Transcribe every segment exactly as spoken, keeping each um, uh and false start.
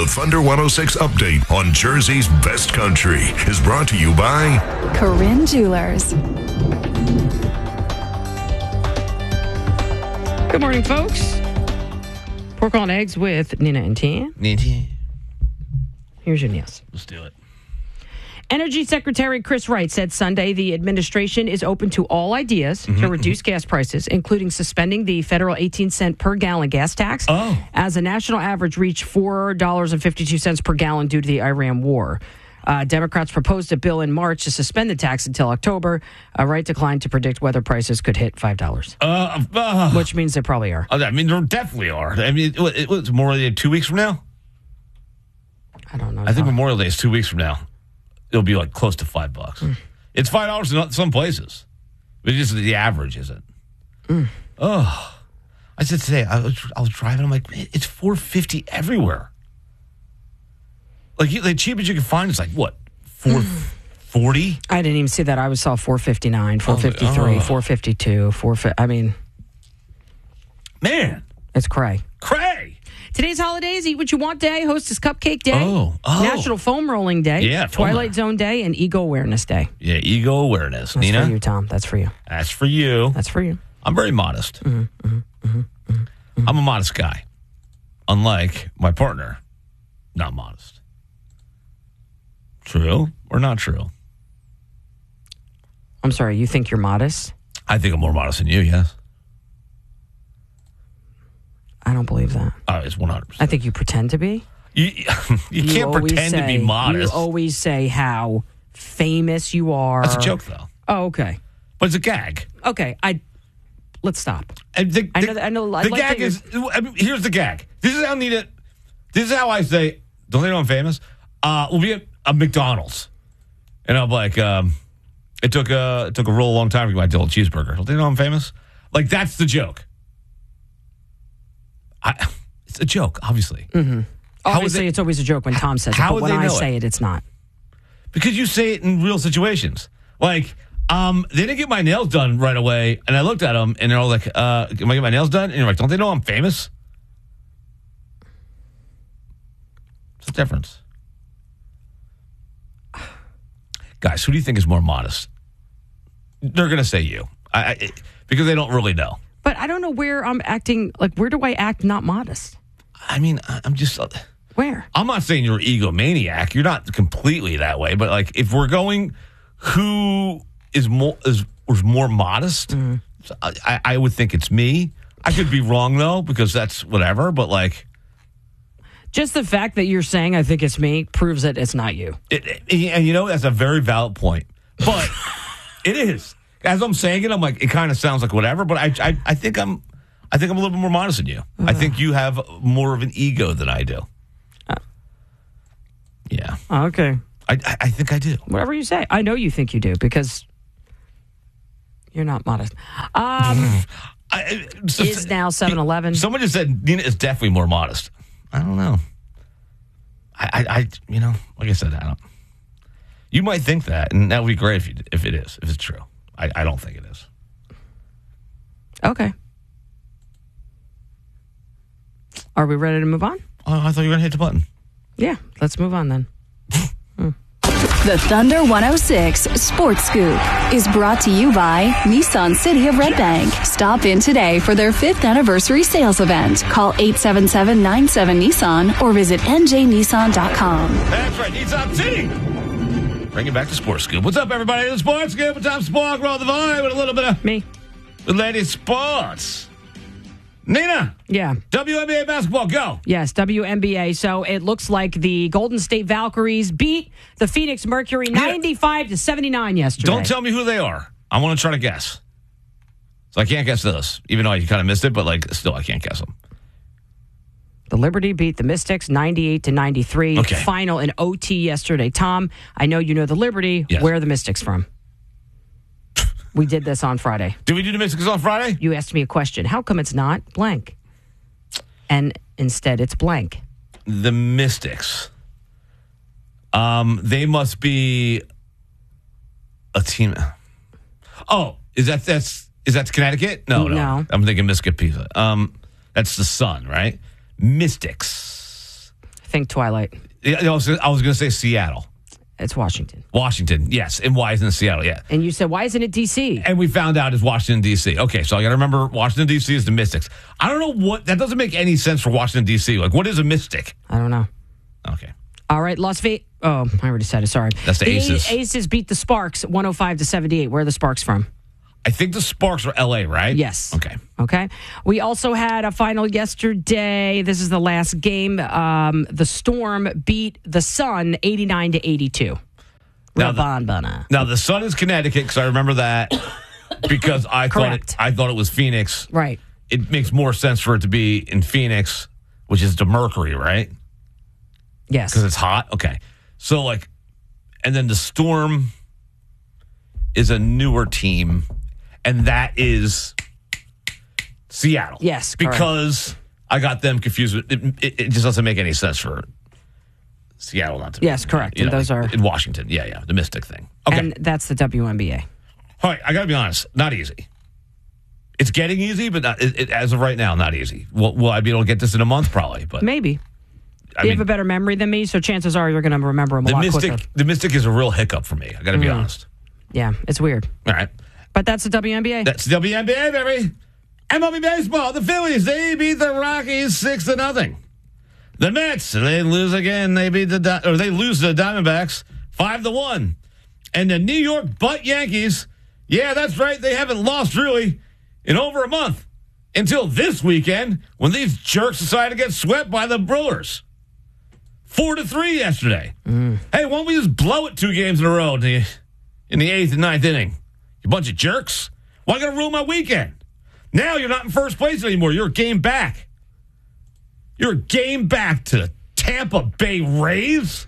The Thunder one oh six update on Jersey's best country is brought to you by Corinne Jewelers. Good morning, folks. Pork on eggs with Nina and Tan. Nina. Here's your news. Let's do it. Energy Secretary Chris Wright said Sunday the administration is open to all ideas mm-hmm, to reduce mm-hmm. gas prices, including suspending the federal eighteen cent per gallon gas tax oh. as the national average reached four dollars and fifty-two cents per gallon due to the Iran war. Uh, Democrats proposed a bill in March to suspend the tax until October. Uh, Wright declined to predict whether prices could hit five dollars, uh, uh, which means they probably are. I mean, there definitely are. I mean, it, it was Memorial Day two weeks from now? I don't know. I think Memorial Day is two weeks from now. It'll be like close to five bucks. Mm. It's five dollars in some places, but just the average isn't. Mm. Oh, I said today I was I was driving. I'm like, man, it's four fifty everywhere. Like the cheapest you can find is like what four forty. I didn't even see that. I was saw four fifty nine, four fifty three, oh. four fifty two, four. I mean, man, it's cray, cray. Today's holidays: Eat What You Want Day, Hostess Cupcake Day, oh, oh. National Foam Rolling Day, yeah, Twilight Zone Day, and Ego Awareness Day. Yeah, Ego Awareness. That's Nina? for you, Tom. That's for you. That's for you. That's for you. I'm very modest. Mm-hmm, mm-hmm, mm-hmm, mm-hmm. I'm a modest guy, unlike my partner. Not modest. True or not true? I'm sorry. You think you're modest? I think I'm more modest than you. Yes. I don't believe that. Oh, it's one hundred percent. I think you pretend to be. You, you, you can't pretend say, to be modest. You always say how famous you are. That's a joke, though. Oh, okay. But it's a gag. Okay, I let's stop. And the, the, I know. That, I know. The I like gag is. I mean, here's the gag. This is how Nina. This is how I say. Don't they know I'm famous? Uh, we'll be at a McDonald's, and I'm like, um, it took a it took a real long time to get my double cheeseburger. Don't they know I'm famous? Like that's the joke. I, it's a joke, obviously. Mm-hmm. Obviously, it's always a joke when Tom says it, but when I say it, it's not. Because you say it in real situations. Like, um, they didn't get my nails done right away, and I looked at them, and they're all like, uh, "Am I getting my nails done?" And you're like, "Don't they know I'm famous?" What's the difference? Guys, who do you think is more modest? They're going to say you, I, I, because they don't really know. But I don't know where I'm acting, like, where do I act not modest? I mean, I'm just... Uh, where? I'm not saying you're an egomaniac. You're not completely that way. But, like, if we're going, who is more is, is more modest, mm. I, I would think it's me. I could be wrong, though, because that's whatever. But, like... Just the fact that you're saying I think it's me proves that it's not you. It, it, and, you know, that's a very valid point. But it is. As I'm saying it, I'm like, it kind of sounds like whatever, but I, I, I think I'm, I think I'm a little bit more modest than you. Uh, I think you have more of an ego than I do. Uh, yeah. Okay. I, I think I do. Whatever you say, I know you think you do because you're not modest. Um, I, so, is now seven eleven. Someone just said Nina is definitely more modest. I don't know. I, I, I you know, like I said, I don't. You might think that, and that would be great if you, if it is, if it's true. I, I don't think it is. Okay. Are we ready to move on? Oh, I thought you were going to hit the button. Yeah, let's move on then. hmm. The Thunder one oh six Sports Scoop is brought to you by Nissan City of Red Bank. Stop in today for their fifth anniversary sales event. Call eight seven seven, nine seven, Nissan or visit N J Nissan dot com. That's right, Nissan City. Bring it back to Sports Scoop. What's up, everybody? The Sports Scoop with Tom Spork. Roll the vibe with a little bit of me. The ladies' sports. Nina. Yeah. W N B A basketball, go. Yes, W N B A. So it looks like the Golden State Valkyries beat the Phoenix Mercury ninety-five to seventy-nine yesterday. Don't tell me who they are. I want to try to guess. So I can't guess this, even though you kind of missed it, but like still I can't guess them. The Liberty beat the Mystics ninety-eight to ninety-three. Okay. Final in O T yesterday. Tom, I know you know the Liberty. Yes. Where are the Mystics from? We did this on Friday. Did we do the Mystics on Friday? You asked me a question. How come it's not blank? And instead it's blank. The Mystics. Um, they must be a team. Oh, is that that's is that Connecticut? No, no. No. I'm thinking Mystic Pizza. Um, that's the Sun, right? Mystics. Think Twilight. Yeah, I was, I was going to say Seattle. It's Washington. Washington, yes. And why isn't it Seattle? Yeah. And you said, why isn't it D C? And we found out it's Washington, D C. Okay, so I got to remember Washington, D C is the Mystics. I don't know what, that doesn't make any sense for Washington, D C. Like, what is a Mystic? I don't know. Okay. All right, Las Vegas. Oh, I already said it. Sorry. That's the Aces. A- Aces beat the Sparks one oh five to seventy-eight. Where are the Sparks from? I think the Sparks are L A, right? Yes. Okay. Okay. We also had a final yesterday. This is the last game. Um, the Storm beat the Sun eighty-nine to eighty-two. Now the, Rabban now the Sun is Connecticut because I remember that because I thought it, I thought it was Phoenix. Right. It makes more sense for it to be in Phoenix, which is the Mercury, right? Yes. Because it's hot. Okay. So like, and then the Storm is a newer team. And that is Seattle. Yes, correct. Because I got them confused. It, it, it just doesn't make any sense for Seattle not to be. Yes, correct. You And know, those are... in Washington. Yeah, yeah. The Mystic thing. Okay. And that's the W N B A. All right. I got to be honest. Not easy. It's getting easy, but not, it, it, as of right now, not easy. Will, will I be able to get this in a month? Probably. But Maybe. I you mean, have a better memory than me, so chances are you're going to remember them a the lot Mystic, quicker. the Mystic is a real hiccup for me. I got to be Mm. honest. Yeah, it's weird. All right. But that's the W N B A. That's the W N B A, baby. M L B baseball. The Phillies, they beat the Rockies six to nothing. The Mets, they lose again. They beat the Di- or they lose to the Diamondbacks five to one. And the New York Butt Yankees, yeah, that's right. They haven't lost really in over a month until this weekend when these jerks decided to get swept by the Brewers. Four to three yesterday. Mm. Hey, why don't we just blow it two games in a row in the, in the eighth and ninth inning? You bunch of jerks. Why gonna ruin my weekend? Now you're not in first place anymore. You're a game back. You're a game back to the Tampa Bay Rays.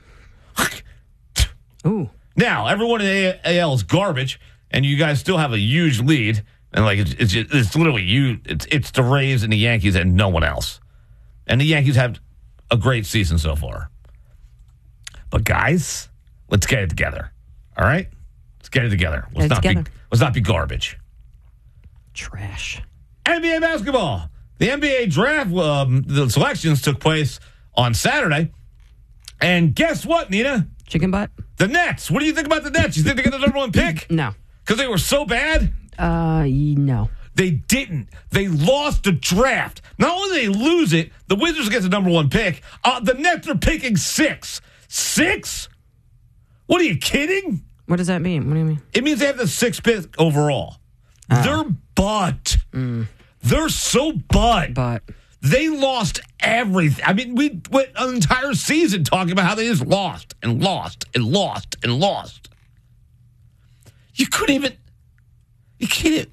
Ooh. Now, everyone in A L is garbage, and you guys still have a huge lead. And like it's it's, just, it's literally you. It's it's the Rays and the Yankees and no one else. And the Yankees have a great season so far. But guys, let's get it together. All right, let's get it together. Let's Get it not together. be let's not be garbage. Trash. N B A basketball. The N B A draft, um, the selections took place on Saturday. And guess what, Nina? Chicken butt? The Nets. What do you think about the Nets? You think they get the number one pick? No. Because they were so bad? Uh, no. They didn't. They lost the draft. Not only did they lose it, the Wizards get the number one pick. Uh, the Nets are picking six. Six? What are you kidding? What does that mean? What do you mean? It means they have the sixth pick overall. Oh. They're butt. Mm. They're so butt. But They lost everything. I mean, we went an entire season talking about how they just lost and lost and lost and lost. You couldn't even. You can't.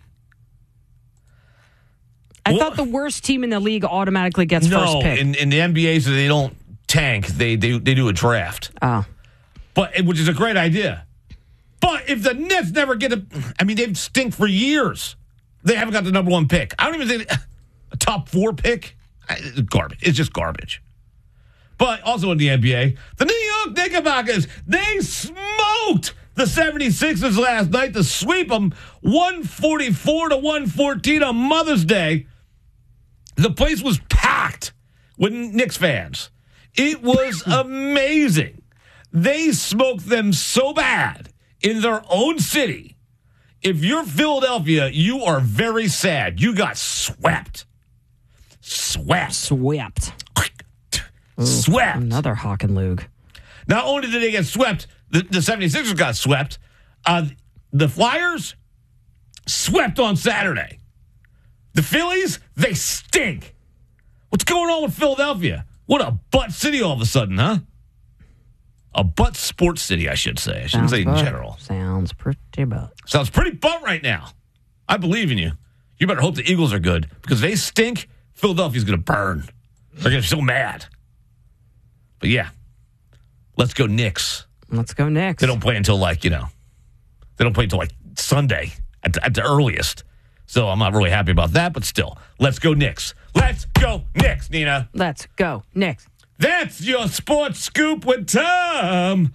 I Well, thought the worst team in the league automatically gets no, first pick. in, in the N B A, so they don't tank. They they they do a draft. Oh. But which is a great idea. But if the Nets never get a, I mean, they've stink for years. They haven't got the number one pick. I don't even think a top four pick. It's garbage. It's just garbage. But also in the N B A, the New York Knickerbockers, they smoked the seventy-sixers last night to sweep them one forty-four to one fourteen on Mother's Day. The place was packed with Knicks fans. It was amazing. They smoked them so bad in their own city. If you're Philadelphia, you are very sad. You got swept. Swept. Swept. Swept. Another Hawk and Lug. Not only did they get swept, the, the seventy-sixers got swept. Uh, the Flyers swept on Saturday. The Phillies, they stink. What's going on with Philadelphia? What a butt city all of a sudden, huh? A butt sports city, I should say. I shouldn't Sounds say in butt. general. Sounds pretty butt. Sounds pretty butt right now. I believe in you. You better hope the Eagles are good because they stink. Philadelphia's going to burn. They're going to be so mad. But yeah, let's go Knicks. Let's go next. They don't play until like, you know, they don't play until like Sunday at the, at the earliest. So I'm not really happy about that, but still, let's go Knicks. Let's go Knicks, Nina. Let's go next. That's your sports scoop with Tom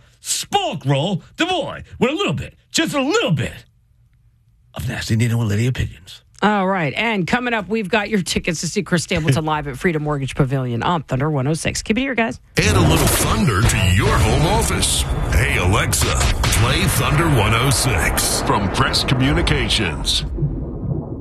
Spolkroll DeVoy with a little bit, just a little bit of nasty Nina and Lydia opinions. All right. And coming up, we've got your tickets to see Chris Stapleton live at Freedom Mortgage Pavilion on Thunder one oh six. Keep it here, guys. Add a little thunder to your home office. Hey, Alexa, play Thunder one oh six from Press Communications.